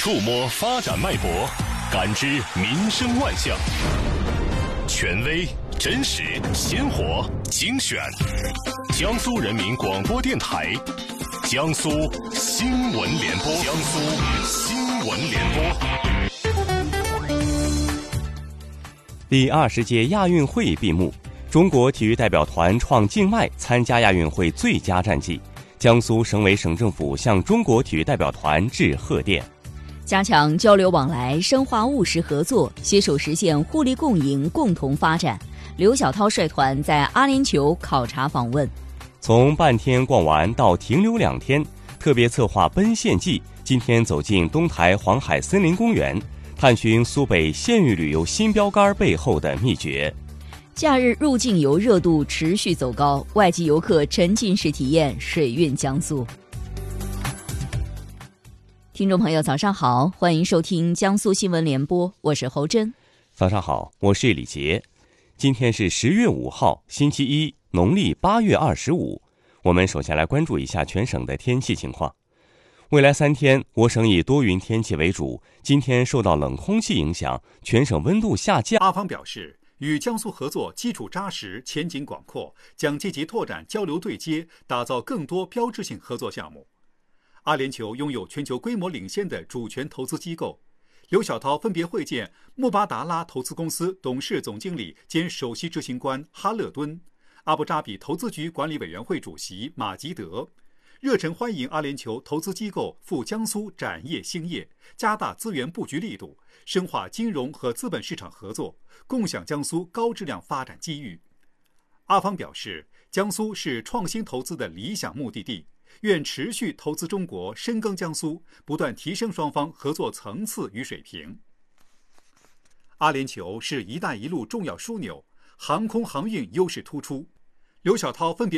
触摸发展脉搏，感知民生万象，权威、真实、鲜活、精选。江苏人民广播电台，江苏新闻联播，江苏新闻联播。 第20届亚运会闭幕，中国体育代表团创境外参加亚运会最佳战绩。江苏省委省政府向中国体育代表团致贺电。 加强交流往来，深化务实合作，携手实现互利共赢、共同发展。刘晓涛率团在阿联酋考察访问。 从半天逛完到停留2天，特别策划奔现季今天走进东台黄海森林公园，探寻苏北县域旅游新标杆背后的秘诀。 假日入境游热度持续走高，外籍游客沉浸式体验水韵江苏。听众朋友早上好，欢迎收听江苏新闻联播，我是侯真。 早上好，我是李杰。今天是10月5号星期一，农历8月25。我们首先来关注一下全省的天气情况。未来3天，我省以多云天气为主。今天受到冷空气影响，全省温度下降。 阿方表示，与江苏合作基础扎实，前景广阔，将积极拓展交流对接，打造更多标志性合作项目。阿联酋拥有全球规模领先的主权投资机构。刘晓涛分别会见穆巴达拉投资公司董事总经理兼首席执行官哈勒敦、阿布扎比投资局管理委员会主席马吉德，热忱欢迎阿联酋投资机构赴江苏展业兴业，加大资源布局力度，深化金融和资本市场合作，共享江苏高质量发展机遇。阿方表示，江苏是创新投资的理想目的地，愿持续投资中国，深耕江苏，不断提升双方合作层次与水平。阿联酋是一带一路重要枢纽，航空航运优势突出。刘晓涛分别